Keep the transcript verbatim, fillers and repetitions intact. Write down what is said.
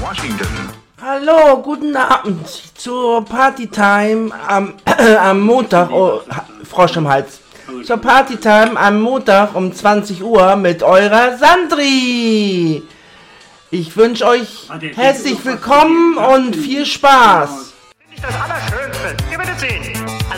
Washington. Hallo, guten Abend zur Partytime am, äh, am Montag, oh, Frosch im Hals, zur Partytime am Montag um zwanzig Uhr mit eurer Sandri. Ich wünsche euch herzlich willkommen und viel Spaß. Das Allerschönste. Ihr werdet sehen.